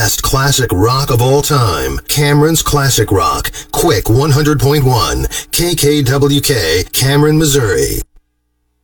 best classic rock of all time. Cameron's Classic Rock. Quick 100.1. KKWK, Cameron, Missouri.